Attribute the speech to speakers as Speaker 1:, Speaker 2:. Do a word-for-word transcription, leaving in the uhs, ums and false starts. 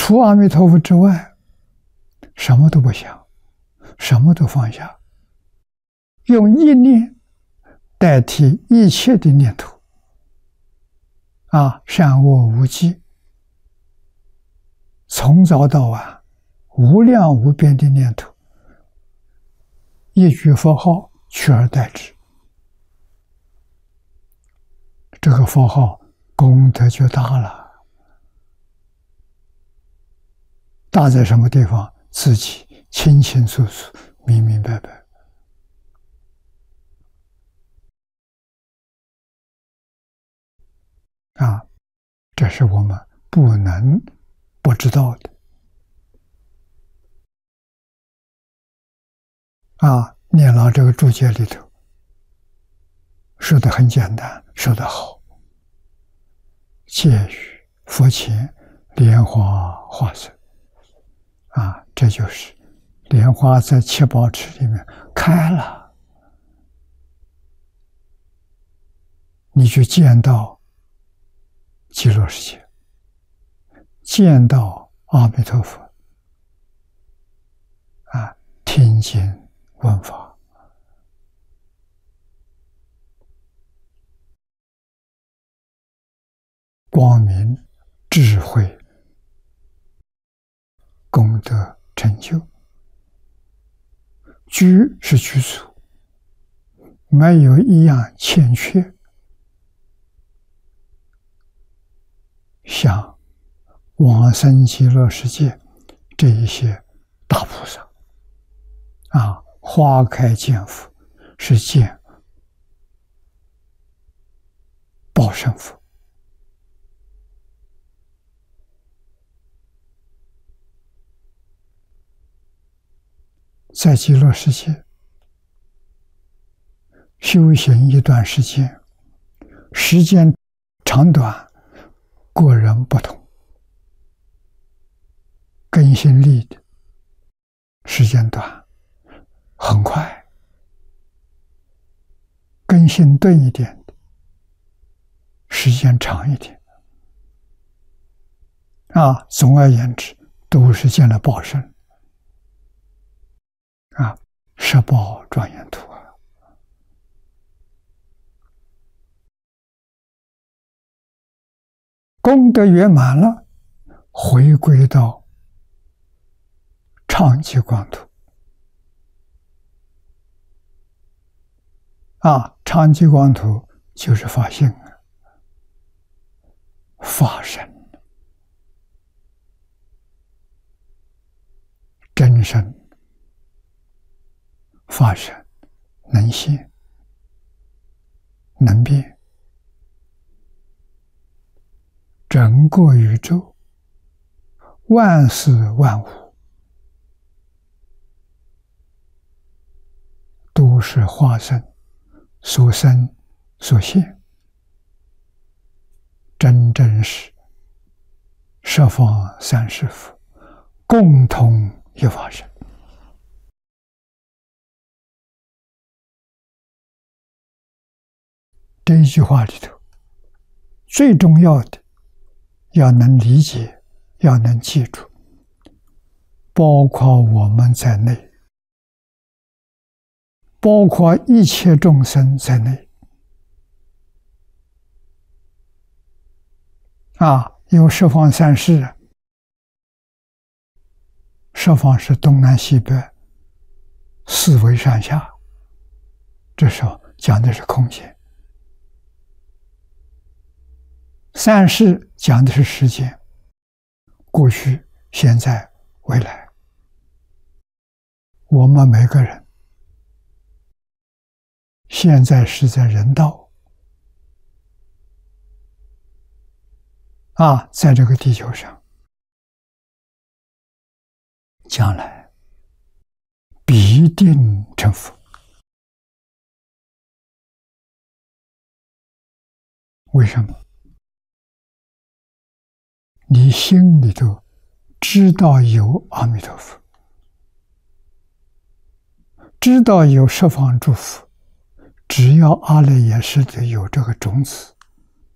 Speaker 1: 除阿弥陀佛之外，什么都不想，什么都放下，用一念代替一切的念头，啊，善恶无记，从早到晚，无量无边的念头，一句佛号取而代之，这个佛号功德就大了。大在什么地方？自己清清楚楚、明明白白。啊，这是我们不能不知道的。啊，念老这个注解里头说的很简单，说得好。戒语佛前莲花化身。啊，这就是莲花在七宝池里面开了，你就见到极乐世界，见到阿弥陀佛，啊，听经闻法，光明智慧功德成就，居是居处，没有一样欠缺。像往生极乐世界这一些大菩萨，啊，花开见佛是见报身佛。在极乐世界修行一段时间，时间长短个人不同，更新力的时间短很快，更新钝一点的时间长一点。啊，总而言之，都是见了报身。啊，十报庄严图啊！功德圆满了，回归到常寂光土。啊，常寂光土就是法性啊，法身、真身。法身能现能变，整个宇宙万事万物都是化身所生所现，真正是十方三世佛共同一法身。这一句话里头，最重要的要能理解，要能记住，包括我们在内，包括一切众生在内。啊，有十方三世，十方是东南西北四维上下，这时候讲的是空间。三世讲的是时间，过去、现在、未来。我们每个人现在是在人道啊，在这个地球上，将来必定成佛。为什么？你心里头知道有阿弥陀佛，知道有十方诸佛，只要阿赖耶识的有这个种子，